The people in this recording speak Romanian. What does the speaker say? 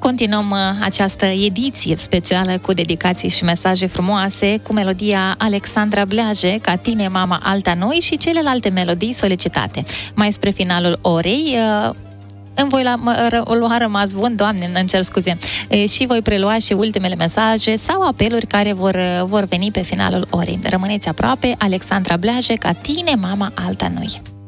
Continuăm această ediție specială cu dedicații și mesaje frumoase cu melodia Alexandra Bleaje, Ca tine, mama, alta noi, și celelalte melodii solicitate. Mai spre finalul orei, îmi voi lua rămas bun, Doamne, îmi cer scuze, și voi prelua și ultimele mesaje sau apeluri care vor veni pe finalul orei. Rămâneți aproape, Alexandra Bleaje, Ca tine, mama, alta noi.